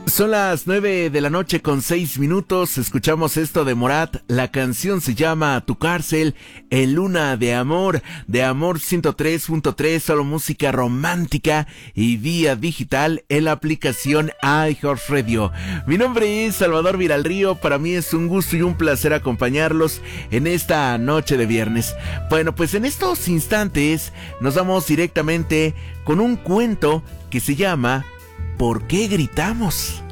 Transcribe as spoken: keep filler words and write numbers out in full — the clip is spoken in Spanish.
Son las nueve de la noche con seis minutos, escuchamos esto de Morat, la canción se llama Tu Cárcel, en Luna de Amor, de Amor ciento tres punto tres, solo música romántica y vía digital en la aplicación iHeartRadio. Mi nombre es Salvador Viralrío, para mí es un gusto y un placer acompañarlos en esta noche de viernes. Bueno, pues en estos instantes nos vamos directamente con un cuento que se llama ¿Por qué gritamos?